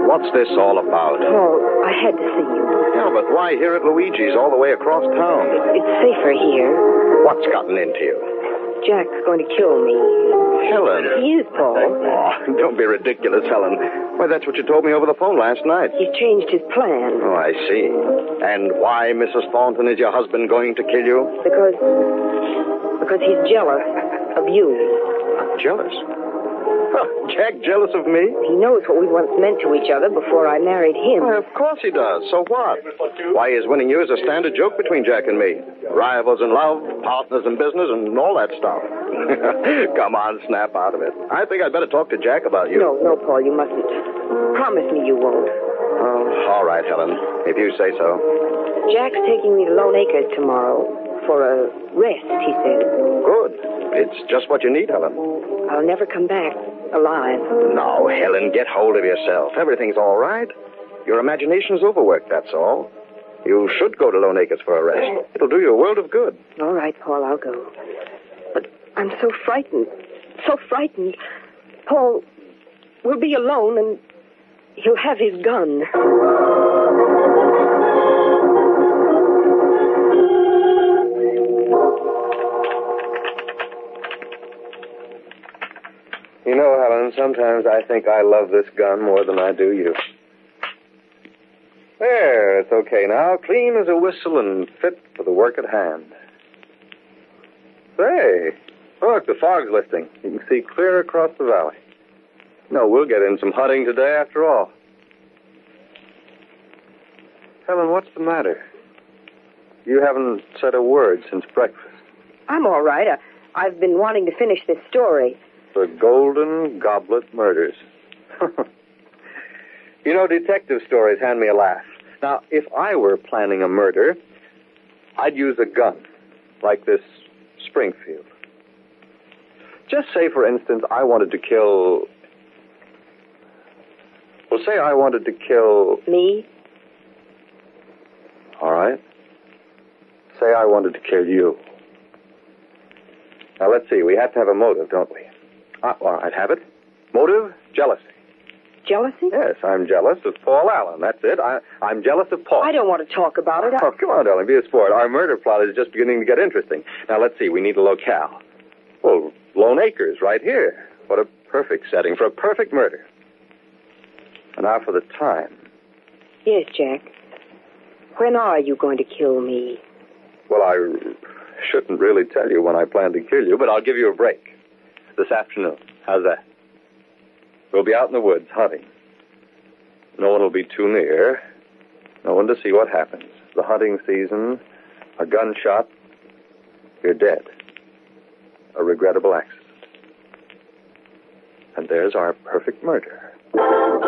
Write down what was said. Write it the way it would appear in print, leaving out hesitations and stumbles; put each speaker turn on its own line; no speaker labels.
What's this all about?
Paul, I had to see you.
Yeah, but why here at Luigi's all the way across town?
It's safer here.
What's gotten into you?
Jack's going to kill me.
Helen.
He is, Paul.
Oh, don't be ridiculous, Helen. Why, that's what you told me over the phone last night.
He's changed his plan.
Oh, I see. And why, Mrs. Thornton, is your husband going to kill you?
Because he's jealous of you.
Jealous? Jack jealous of me?
He knows what we once meant to each other before I married him.
Well, of course he does. So what? Why, his winning you is a standard joke between Jack and me. Rivals in love, partners in business, and all that stuff. Come on, snap out of it. I think I'd better talk to Jack about you.
No, Paul, you mustn't. Promise me you won't.
Oh, all right, Helen, if you say so.
Jack's taking me to Lone Acres tomorrow for a rest, he said.
Good. It's just what you need, Helen.
I'll never come back alive.
No, Helen, get hold of yourself. Everything's all right. Your imagination's overworked, that's all. You should go to Lone Acres for a rest. It'll do you a world of good.
All right, Paul, I'll go. But I'm so frightened. So frightened. Paul, we'll be alone and he'll have his gun.
You know, Helen, sometimes I think I love this gun more than I do you. There, it's okay now. Clean as a whistle and fit for the work at hand. Say, look, the fog's lifting. You can see clear across the valley. No, we'll get in some hunting today after all. Helen, what's the matter? You haven't said a word since breakfast.
I'm all right. I've been wanting to finish this story.
The Golden Goblet Murders. You know, detective stories hand me a laugh. Now, if I were planning a murder, I'd use a gun, like this Springfield. Just say, for instance, I wanted to kill... Well, say I wanted to kill...
Me?
All right. Say I wanted to kill you. Now, let's see. We have to have a motive, don't we? Well, I'd have it. Motive? Jealousy.
Jealousy?
Yes, I'm jealous of Paul Allen. That's it. I'm jealous of Paul.
I don't want to talk about it.
Oh, come on, darling. Be a sport. Our murder plot is just beginning to get interesting. Now, let's see. We need a locale. Well, Lone Acres, right here. What a perfect setting for a perfect murder. And now for the time.
Yes, Jack. When are you going to kill me?
Well, I shouldn't really tell you when I plan to kill you, but I'll give you a break. This afternoon. How's that? We'll be out in the woods hunting. No one will be too near. No one to see what happens. The hunting season, a gunshot, you're dead. A regrettable accident. And there's our perfect murder.